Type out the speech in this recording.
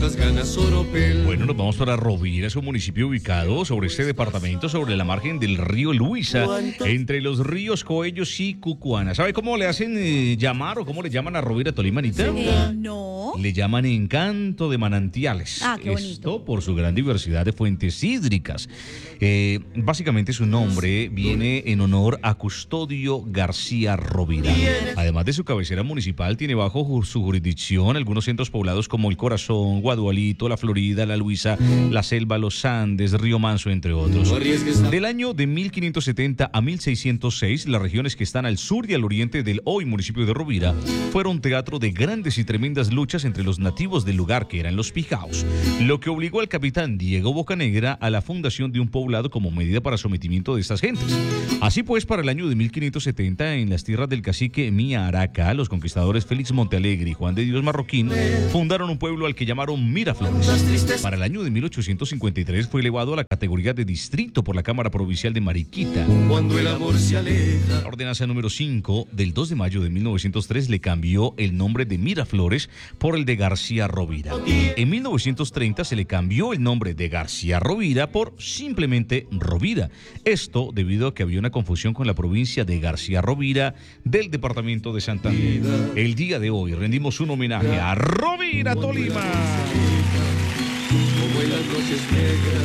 Bueno, nos vamos para Rovira, es un municipio ubicado sobre este departamento, sobre la margen del río Luisa, entre los ríos Coellos y Cucuana. ¿Sabe cómo le hacen llamar o cómo le llaman a Rovira, Tolima, Anita? No. Le llaman Encanto de Manantiales. Ah, qué bonito. Esto por su gran diversidad de fuentes hídricas. Básicamente su nombre viene en honor a Custodio García Rovira. Además de su cabecera municipal, tiene bajo su jurisdicción algunos centros poblados como El Corazón, Guadualito, La Florida, La Luisa, La Selva, Los Andes, Río Manso, entre otros. Del año de 1570 a 1606, las regiones que están al sur y al oriente del hoy municipio de Rovira fueron teatro de grandes y tremendas luchas entre los nativos del lugar, que eran los Pijaos, lo que obligó al capitán Diego Bocanegra a la fundación de un poblado como medida para sometimiento de estas gentes. Así pues, para el año de 1570, en las tierras del cacique Mía Araca, los conquistadores Félix Montealegre y Juan de Dios Marroquín fundaron un pueblo al que llamaron Miraflores. Para el año de 1853 fue elevado a la categoría de distrito por la Cámara Provincial de Mariquita. Cuando el amor se aleja. La ordenanza número 5 del 2 de mayo de 1903 le cambió el nombre de Miraflores por el de García Rovira. En 1930 se le cambió el nombre de García Rovira por simplemente Rovira. Esto debido a que había una confusión con la provincia de García Rovira del departamento de Santander. El día de hoy rendimos un homenaje a Rovira, Tolima. Como en las noches negras.